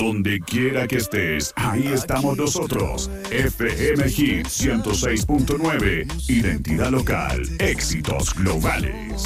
Donde quiera que estés, ahí estamos nosotros. FM Hit 106.9. Identidad local. Éxitos globales.